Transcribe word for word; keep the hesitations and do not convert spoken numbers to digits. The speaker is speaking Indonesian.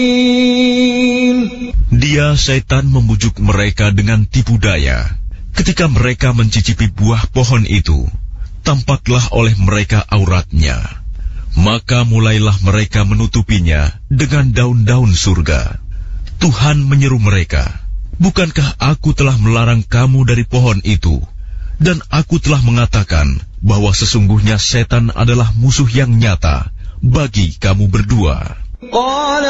Dia setan membujuk mereka dengan tipu daya. Ketika mereka mencicipi buah pohon itu, tampaklah oleh mereka auratnya. Maka mulailah mereka menutupinya dengan daun-daun surga. Tuhan menyeru mereka, "Bukankah aku telah melarang kamu dari pohon itu? Dan aku telah mengatakan bahwa sesungguhnya setan adalah musuh yang nyata bagi kamu berdua."